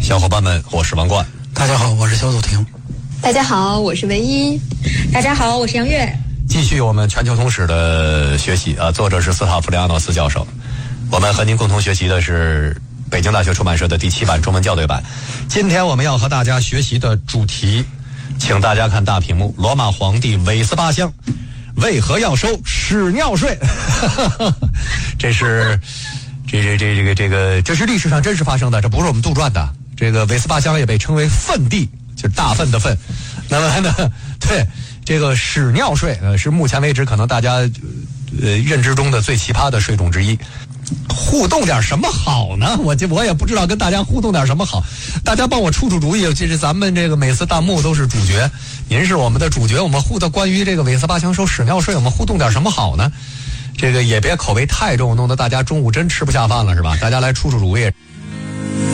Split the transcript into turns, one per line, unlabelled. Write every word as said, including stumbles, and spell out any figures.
小伙伴们，我是王冠。
大家好，我是小祖婷。
大家好，我是唯一。
大家好，我是杨月。
继续我们全球通史的学习啊，作者是斯塔夫里亚诺斯教授。我们和您共同学习的是北京大学出版社的第七版中文校对版。今天我们要和大家学习的主题，请大家看大屏幕：罗马皇帝韦斯巴乡为何要收屎尿税？这是这这这这个这个这是历史上真实发生的，这不是我们杜撰的。这个韦斯巴乡也被称为粪地，就是大粪的粪。那么呢，对这个屎尿税，呃，是目前为止可能大家呃认知中的最奇葩的税种之一。互动点什么好呢？我就我也不知道跟大家互动点什么好，大家帮我出出主意。其实咱们这个每次弹幕都是主角，您是我们的主角，我们互动关于这个韦斯巴乡收屎尿税，我们互动点什么好呢？这个也别口味太重，弄得大家中午真吃不下饭了，是吧？大家来出出主意。